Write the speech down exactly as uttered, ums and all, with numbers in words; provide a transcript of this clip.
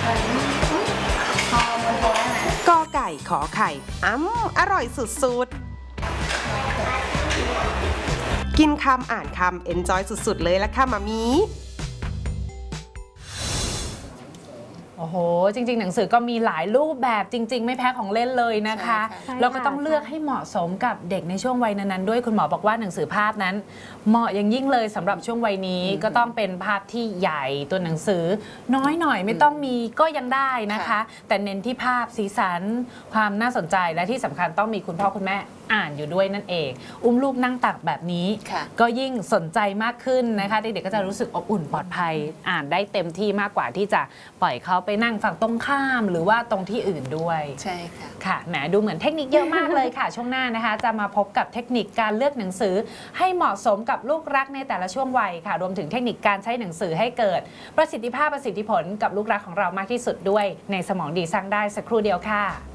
พอมันโตได้ไหมกอไก่ขอไข่อ้ำอร่อยสุดๆกินคำอ่านคำเอนจอยสุดๆเลยละค่ะมามีโอ้โหจริงๆหนังสือก็มีหลายรูปแบบจริงๆไม่แพ้ของเล่นเลยนะคะแล้วก็ต้องเลือกให้เหมาะสมกับเด็กในช่วงวัยนั้นๆด้วยคุณหมอบอกว่าหนังสือภาพนั้นเหมาะอย่างยิ่งเลยสำหรับช่วงวัยนี้ก็ต้องเป็นภาพที่ใหญ่ตัวหนังสือน้อยหน่อยไม่ต้องมีก็ยังได้นะคะแต่เน้นที่ภาพสีสันความน่าสนใจและที่สำคัญต้องมีคุณพ่อคุณแม่อ่านอยู่ด้วยนั่นเองอุ้มลูกนั่งตักแบบนี้ก็ยิ่งสนใจมากขึ้นนะคะเด็กๆก็จะรู้สึกอบอุ่นปลอดภัยอ่านได้เต็มที่มากกว่าที่จะปล่อยเขาไปนั่งฝั่งตรงข้ามหรือว่าตรงที่อื่นด้วยใช่ค่ะค่ะแหมดูเหมือนเทคนิคเยอะมากเลยค่ะ ช่วงหน้านะคะจะมาพบกับเทคนิคการเลือกหนังสือให้เหมาะสมกับลูกรักในแต่ละช่วงวัยค่ะรวมถึงเทคนิคการใช้หนังสือให้เกิดประสิทธิภาพประสิทธิผลกับลูกรักของเรามากที่สุดด้วยในสมองดีสร้างได้สักครู่เดียวค่ะ